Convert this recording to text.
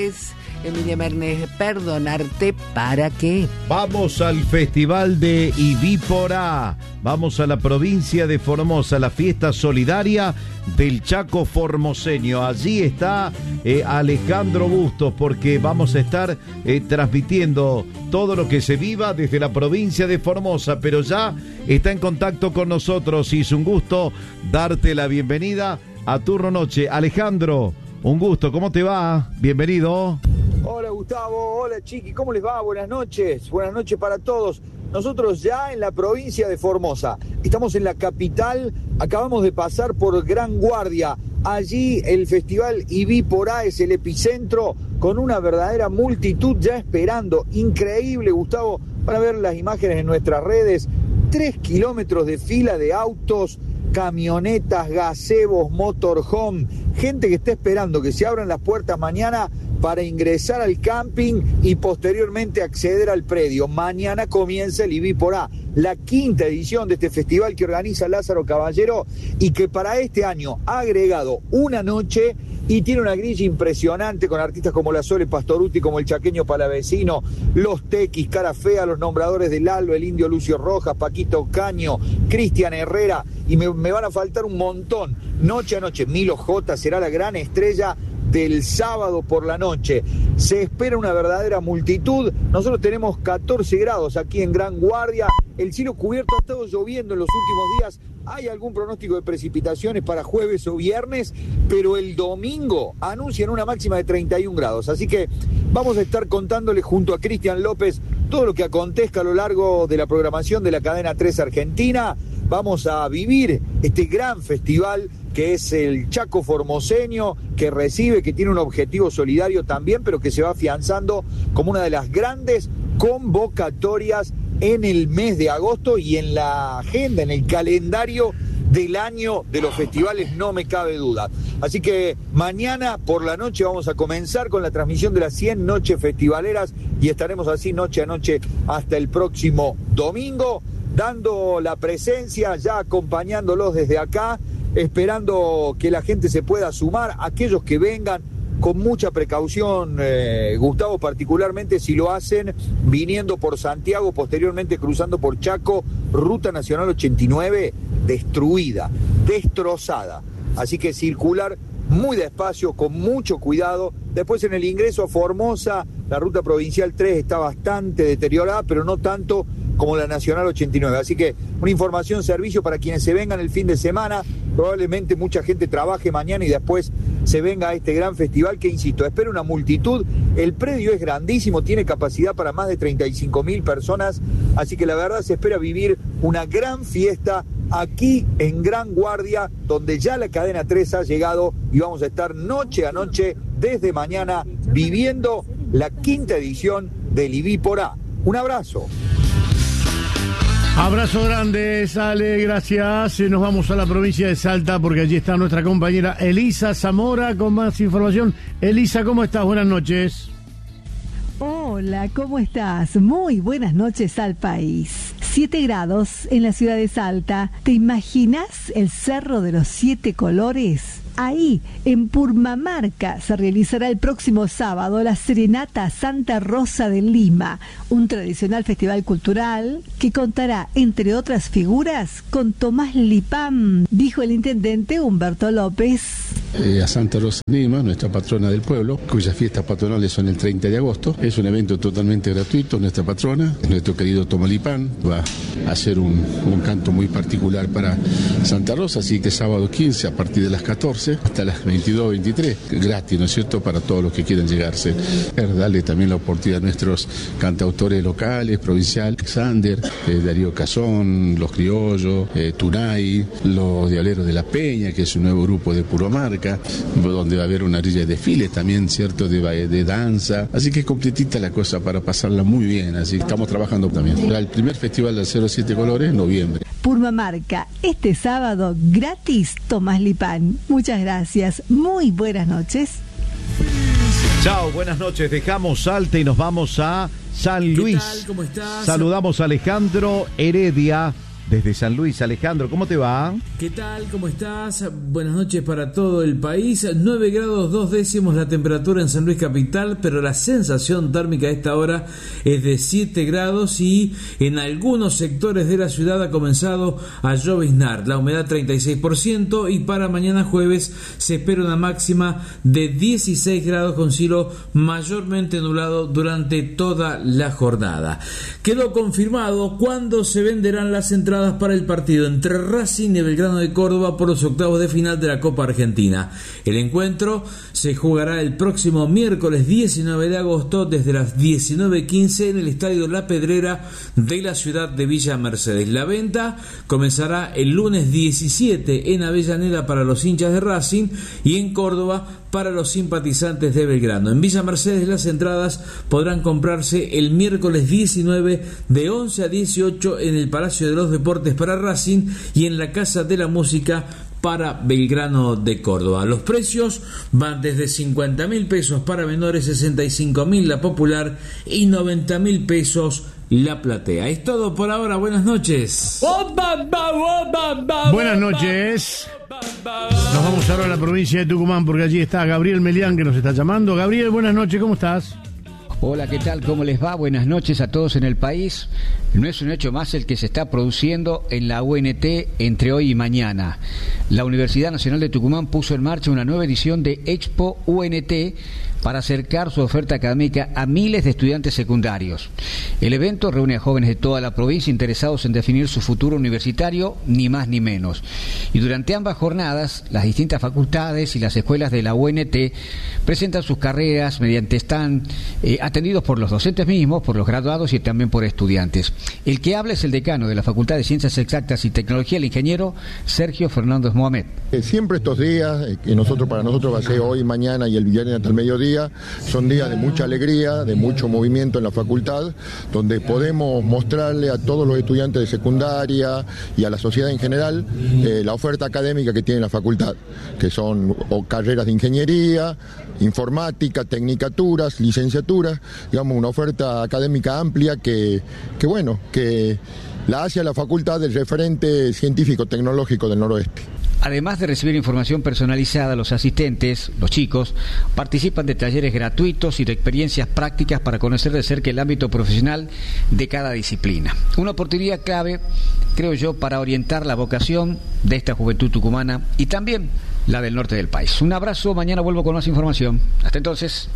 noches. Emilia Mernes, perdonarte, ¿para qué? Vamos al Festival de Ibípora, vamos a la provincia de Formosa, la fiesta solidaria del Chaco formoseño. Allí está Alejandro Bustos, porque vamos a estar transmitiendo todo lo que se viva desde la provincia de Formosa, pero ya está en contacto con nosotros y es un gusto darte la bienvenida a Turno Noche. Alejandro, un gusto, ¿cómo te va? Bienvenido. Hola Gustavo, hola Chiqui, ¿cómo les va? Buenas noches para todos. Nosotros ya en la provincia de Formosa, estamos en la capital, acabamos de pasar por Gran Guardia. Allí el Festival Ibípora es el epicentro, con una verdadera multitud ya esperando. Increíble, Gustavo, para ver las imágenes en nuestras redes. 3 kilómetros de fila de autos, camionetas, gazebos, motorhome, gente que está esperando que se abran las puertas mañana para ingresar al camping y posteriormente acceder al predio. Mañana comienza el Ibípora, la 5ª edición de este festival que organiza Lázaro Caballero y que para este año ha agregado una noche y tiene una grilla impresionante con artistas como la Sole Pastorutti, como el Chaqueño Palavecino, los Tequis, Cara Fea, los Nombradores del Alba, el Indio Lucio Rojas, Paquito Caño, Cristian Herrera, y me van a faltar un montón. Noche a noche, Milo J será la gran estrella del sábado por la noche. Se espera una verdadera multitud. Nosotros tenemos 14 grados aquí en Gran Guardia. El cielo cubierto, ha estado lloviendo en los últimos días. Hay algún pronóstico de precipitaciones para jueves o viernes, pero el domingo anuncian una máxima de 31 grados. Así que vamos a estar contándole junto a Cristian López todo lo que acontezca a lo largo de la programación de la cadena 3 Argentina. Vamos a vivir este gran festival que es el Chaco formoseño, que recibe, que tiene un objetivo solidario también, pero que se va afianzando como una de las grandes convocatorias en el mes de agosto y en la agenda, en el calendario del año de los festivales, no me cabe duda. Así que mañana por la noche vamos a comenzar con la transmisión de las 100 noches festivaleras y estaremos así noche a noche hasta el próximo domingo, dando la presencia, ya acompañándolos desde acá, esperando que la gente se pueda sumar, aquellos que vengan con mucha precaución, Gustavo, particularmente si lo hacen viniendo por Santiago, posteriormente cruzando por Chaco, Ruta Nacional 89, destruida, destrozada. Así que circular muy despacio, con mucho cuidado. Después en el ingreso a Formosa, la Ruta Provincial 3 está bastante deteriorada, pero no tanto como la Nacional 89. Así que una información, servicio para quienes se vengan el fin de semana. Probablemente mucha gente trabaje mañana y después se venga a este gran festival que, insisto, espera una multitud. El predio es grandísimo, tiene capacidad para más de 35.000 personas. Así que la verdad se espera vivir una gran fiesta aquí en Gran Guardia, donde ya la cadena 3 ha llegado y vamos a estar noche a noche desde mañana viviendo la 5ª edición del Ibípora. Un abrazo. Abrazo grande, Sale, gracias. Nos vamos a la provincia de Salta porque allí está nuestra compañera Elisa Zamora con más información. Elisa, ¿cómo estás? Buenas noches. Hola, ¿cómo estás? Muy buenas noches al país. 7 grados en la ciudad de Salta. ¿Te imaginas el Cerro de los 7 Colores? Ahí, en Purmamarca, se realizará el próximo sábado la Serenata Santa Rosa de Lima, un tradicional festival cultural que contará, entre otras figuras, con Tomás Lipán, dijo el intendente Humberto López. A Santa Rosa de Lima, nuestra patrona del pueblo, cuyas fiestas patronales son el 30 de agosto. Es un evento totalmente gratuito. Nuestra patrona, nuestro querido Tomás Lipán, va a hacer un canto muy particular para Santa Rosa, así que sábado 15 a partir de las 14 hasta las 22, 23, gratis, ¿no es cierto?, para todos los que quieran llegarse. Darle también la oportunidad a nuestros cantautores locales, provincial, Sander, Darío Cazón, Los Criollos, Tunay, Los Diableros de la Peña, que es un nuevo grupo de Purmamarca, donde va a haber una grilla de desfiles también, ¿cierto?, de danza. Así que es completita la cosa para pasarla muy bien, así que estamos trabajando también. El primer festival del 07 Colores, noviembre. Purmamarca, este sábado gratis, Tomás Lipán. Muchas gracias, muy buenas noches. Chao, buenas noches. Dejamos Salta y nos vamos a San Luis. ¿Qué tal? ¿Cómo estás? Saludamos a Alejandro Heredia desde San Luis. Alejandro, ¿cómo te va? ¿Qué tal? ¿Cómo estás? Buenas noches para todo el país. 9 grados 2 décimos la temperatura en San Luis capital, pero la sensación térmica a esta hora es de 7 grados y en algunos sectores de la ciudad ha comenzado a lloviznar. La humedad 36% y para mañana jueves se espera una máxima de 16 grados con cielo mayormente nublado durante toda la jornada. Quedó confirmado cuándo se venderán las entradas para el partido entre Racing y Belgrano de Córdoba por los octavos de final de la Copa Argentina. El encuentro se jugará el próximo miércoles 19 de agosto desde las 19:15 en el Estadio La Pedrera de la ciudad de Villa Mercedes. La venta comenzará el lunes 17 en Avellaneda para los hinchas de Racing y en Córdoba para los simpatizantes de Belgrano. En Villa Mercedes las entradas podrán comprarse el miércoles 19 de 11 a 18 en el Palacio de los Deportes para Racing y en la Casa de la Música para Belgrano de Córdoba. Los precios van desde 50.000 pesos para menores, 65.000 la popular y 90.000 pesos la platea. Es todo por ahora. Buenas noches. Buenas noches. Nos vamos ahora a la provincia de Tucumán porque allí está Gabriel Melián que nos está llamando. Gabriel, buenas noches, ¿cómo estás? Hola, ¿qué tal? ¿Cómo les va? Buenas noches a todos en el país. No es un hecho más el que se está produciendo en la UNT entre hoy y mañana. La Universidad Nacional de Tucumán puso en marcha una nueva edición de Expo UNT para acercar su oferta académica a miles de estudiantes secundarios. El evento reúne a jóvenes de toda la provincia interesados en definir su futuro universitario, ni más ni menos. Y durante ambas jornadas, las distintas facultades y las escuelas de la UNT presentan sus carreras mediante stand atendidos por los docentes mismos, por los graduados y también por estudiantes. El que habla es el decano de la Facultad de Ciencias Exactas y Tecnología, el ingeniero Sergio Fernández Mohamed. Siempre estos días, que para nosotros va a ser hoy, mañana y el viernes hasta el mediodía, son días de mucha alegría, de mucho movimiento en la facultad, donde podemos mostrarle a todos los estudiantes de secundaria y a la sociedad en general la oferta académica que tiene la facultad, que son carreras de ingeniería, informática, tecnicaturas, licenciaturas, digamos una oferta académica amplia que la hace a la facultad del referente científico-tecnológico del noroeste. Además de recibir información personalizada, los asistentes, los chicos, participan de talleres gratuitos y de experiencias prácticas para conocer de cerca el ámbito profesional de cada disciplina. Una oportunidad clave, creo yo, para orientar la vocación de esta juventud tucumana y también la del norte del país. Un abrazo, mañana vuelvo con más información. Hasta entonces.